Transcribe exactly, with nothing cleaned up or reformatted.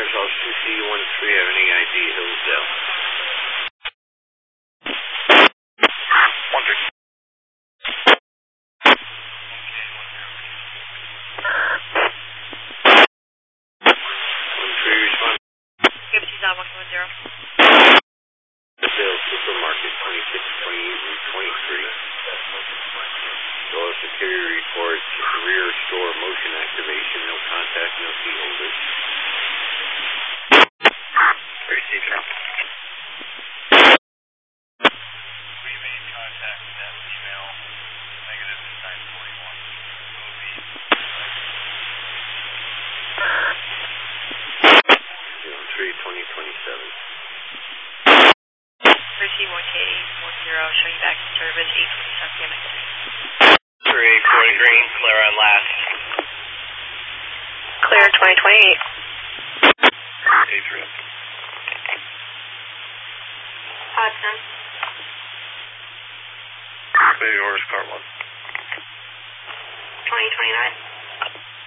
Arizal two C one three, have any I D, Hillsdale? one three. one three, respond. K B C down one seven zero. Hillsdale Supermarket, twenty-six twenty-eight Route twenty-three. Door security report, rear store motion activation, no contact, no key holders. Receive now. We made contact with that female, negative nine forty-one. zero three twenty twenty-seven. Receive one K one zero, showing back to service eight twenty-seven P M three forty green, clear on last. Clear twenty twenty-eight. Adrian. Hudson. Baby orders car one. twenty twenty-nine.